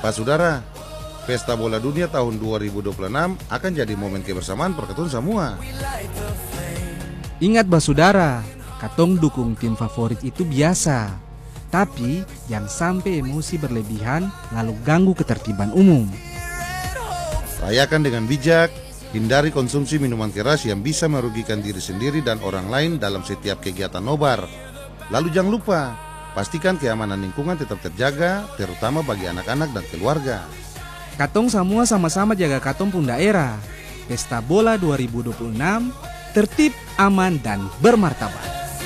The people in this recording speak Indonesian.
Pak Saudara, Pesta Bola Dunia tahun 2026 akan jadi momen kebersamaan perketun semua. Ingat Basudara, katong dukung tim favorit itu biasa. Tapi jangan sampai emosi berlebihan lalu ganggu ketertiban umum. Rayakan dengan bijak, hindari konsumsi minuman keras yang bisa merugikan diri sendiri dan orang lain dalam setiap kegiatan nobar. Lalu jangan lupa, pastikan keamanan lingkungan tetap terjaga, terutama bagi anak-anak dan keluarga. Katong semua sama-sama jaga katong pun daerah. Pesta Bola 2026, tertib, aman, dan bermartabat.